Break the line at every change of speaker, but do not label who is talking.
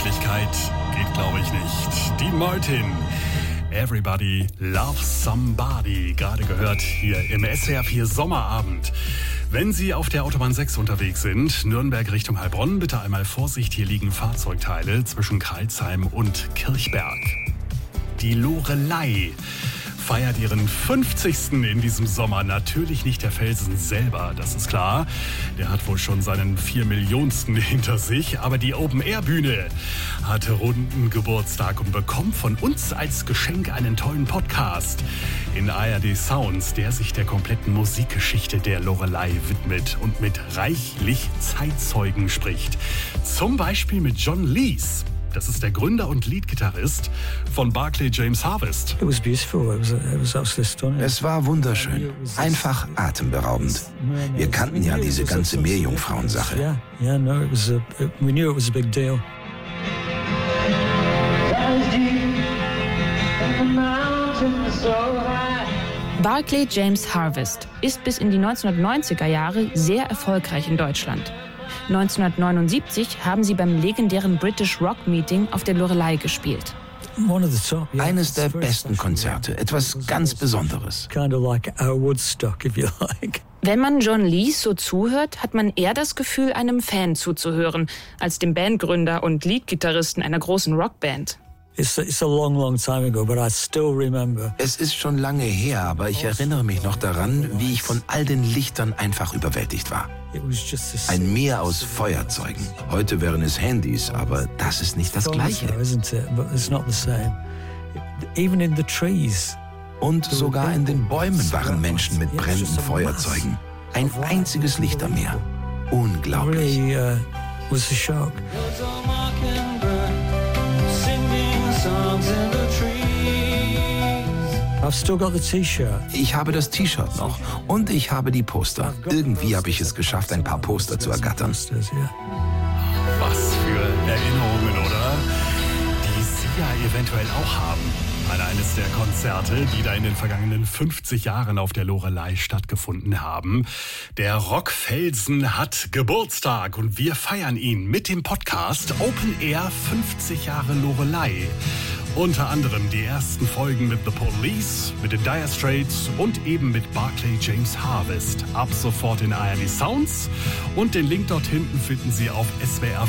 Öffentlichkeit geht, glaube ich, nicht. Dean Martin, Everybody Loves Somebody, gerade gehört hier im SWR 4 Sommerabend. Wenn Sie auf der Autobahn 6 unterwegs sind, Nürnberg Richtung Heilbronn, bitte einmal Vorsicht, hier liegen Fahrzeugteile zwischen Crailsheim und Kirchberg. Die Loreley feiert ihren 50. in diesem Sommer. Natürlich nicht der Felsen selber, das ist klar. Der hat wohl schon seinen 4 Millionsten hinter sich. Aber die Open-Air-Bühne hatte runden Geburtstag und bekommt von uns als Geschenk einen tollen Podcast in ARD Sounds, der sich der kompletten Musikgeschichte der Loreley widmet und mit reichlich Zeitzeugen spricht. Zum Beispiel mit John Lees. Das ist der Gründer und Leadgitarrist von Barclay James Harvest.
Es war wunderschön, einfach atemberaubend. Wir kannten ja diese ganze Meerjungfrauen-Sache.
Barclay James Harvest ist bis in die 1990er Jahre sehr erfolgreich in Deutschland. 1979 haben sie beim legendären British Rock Meeting auf der Loreley gespielt.
Eines der besten Konzerte, etwas ganz Besonderes.
Wenn man John Lees so zuhört, hat man eher das Gefühl, einem Fan zuzuhören, als dem Bandgründer und Leadgitarristen einer großen Rockband.
Es ist schon lange her, aber ich erinnere mich noch daran, wie ich von all den Lichtern einfach überwältigt war. Ein Meer aus Feuerzeugen. Heute wären es Handys, aber das ist nicht das Gleiche. Und sogar in den Bäumen waren Menschen mit brennenden Feuerzeugen. Ein einziges Lichtermeer. Unglaublich. Ich habe das T-Shirt noch und ich habe die Poster. Irgendwie habe ich es geschafft, ein paar Poster zu ergattern.
Was für Erinnerungen, oder? Die Sie ja eventuell auch haben an eines der Konzerte, die da in den vergangenen 50 Jahren auf der Loreley stattgefunden haben. Der Rockfelsen hat Geburtstag und wir feiern ihn mit dem Podcast Open Air 50 Jahre Loreley. Unter anderem die ersten Folgen mit The Police, mit den Dire Straits und eben mit Barclay James Harvest. Ab sofort in ARD Sounds und den Link dort hinten finden Sie auf SWR